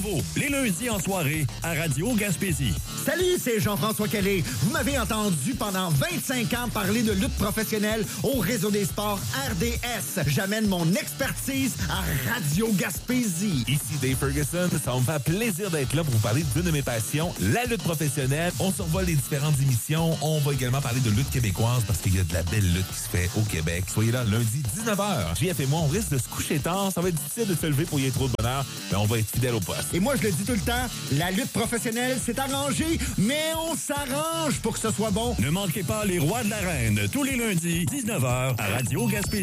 nouveau, les lundis en soirée à Radio Gaspésie. Salut, c'est Jean-François Kelly. Vous m'avez entendu pendant 25 ans parler de lutte professionnelle au Réseau des sports RDS. J'amène mon expertise à Radio Gaspésie. Ici Dave Ferguson, ça me fait plaisir d'être là pour vous parler d'une de mes passions, la lutte professionnelle. On survole les différentes émissions. On va également parler de lutte québécoise parce qu'il y a de la belle lutte qui se fait au Québec. Soyez là lundi 19h. JF et moi, on risque de se coucher tard. Ça va être difficile de se lever pour y être trop de bonheur, mais on va être fidèle au poste. Et moi, je le dis tout le temps, la lutte professionnelle, c'est arrangé, mais on s'arrange pour que ce soit bon. Ne manquez pas les Rois de l'arène tous les lundis 19h à Radio Gaspésie.